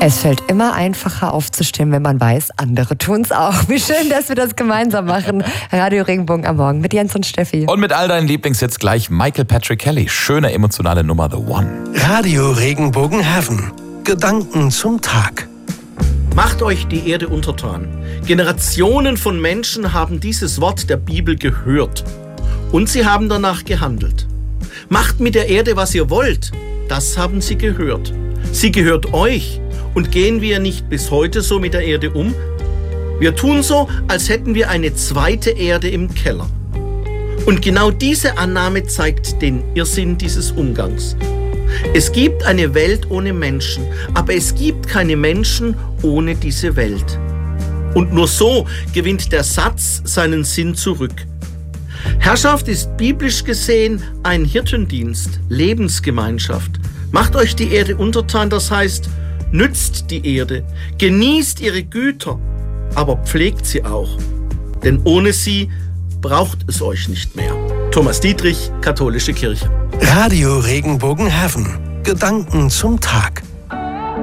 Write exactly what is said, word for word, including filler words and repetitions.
Es fällt immer einfacher aufzustehen, wenn man weiß, andere tun es auch. Wie schön, dass wir das gemeinsam machen. Radio Regenbogen am Morgen mit Jens und Steffi. Und mit all deinen Lieblingshits gleich Michael Patrick Kelly. Schöne emotionale Nummer, The One. Radio Regenbogen Heaven. Gedanken zum Tag. Macht euch die Erde untertan. Generationen von Menschen haben dieses Wort der Bibel gehört. Und sie haben danach gehandelt. Macht mit der Erde, was ihr wollt. Das haben sie gehört. Sie gehört euch. Und gehen wir nicht bis heute so mit der Erde um? Wir tun so, als hätten wir eine zweite Erde im Keller. Und genau diese Annahme zeigt den Irrsinn dieses Umgangs. Es gibt eine Welt ohne Menschen, aber es gibt keine Menschen ohne diese Welt. Und nur so gewinnt der Satz seinen Sinn zurück. Herrschaft ist biblisch gesehen ein Hirtendienst, Lebensgemeinschaft. Macht euch die Erde untertan, das heißt, nützt die Erde, genießt ihre Güter, aber pflegt sie auch. Denn ohne sie braucht es euch nicht mehr. Thomas Dietrich, Katholische Kirche. Radio Regenbogen Heaven. Gedanken zum Tag.